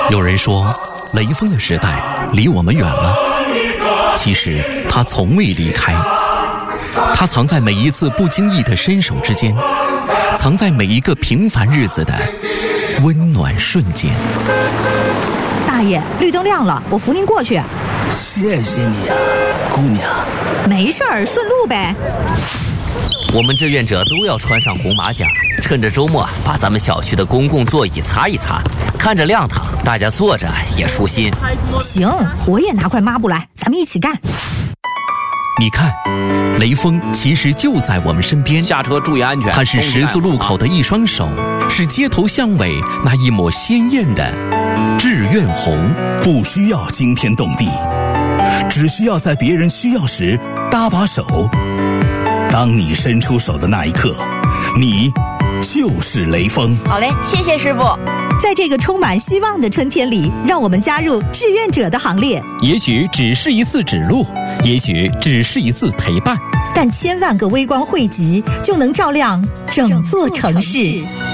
有人说，雷锋的时代离我们远了，其实他从未离开，他藏在每一次不经意的伸手之间，藏在每一个平凡日子的温暖瞬间。 大爷，绿灯亮了，我扶您过去。 谢谢你呀，姑娘。 没事儿，顺路呗。 我们志愿者都要穿上红马甲，趁着周末把咱们小区的公共座椅擦一擦，看着亮堂，大家坐着也舒心。 行，我也拿块抹布来，咱们一起干。 你看，雷锋其实就在我们身边， 下车注意安全。 他是十字路口的一双手，是街头巷尾那一抹鲜艳的志愿红。 不需要惊天动地，只需要在别人需要时搭把手。当你伸出手的那一刻，你就是雷锋。 好嘞，谢谢师傅。 在这个充满希望的春天里，让我们加入志愿者的行列。 也许只是一次指路，也许只是一次陪伴， 但千万个微光汇集，就能照亮整座城市。